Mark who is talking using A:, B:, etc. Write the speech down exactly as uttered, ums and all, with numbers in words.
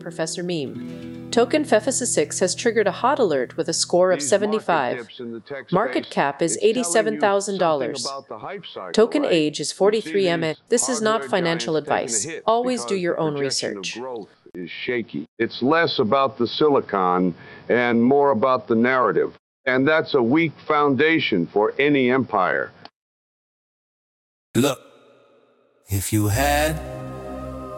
A: Professor Meme. Token Fefisa six has triggered a hot alert with a score of seventy-five. Market cap is eighty-seven thousand dollars. Token age is forty-three M. This is not financial advice. Always do your own research.
B: Is shaky. It's less about the silicon and more about the narrative. And that's a weak foundation for any empire.
C: Look, if you had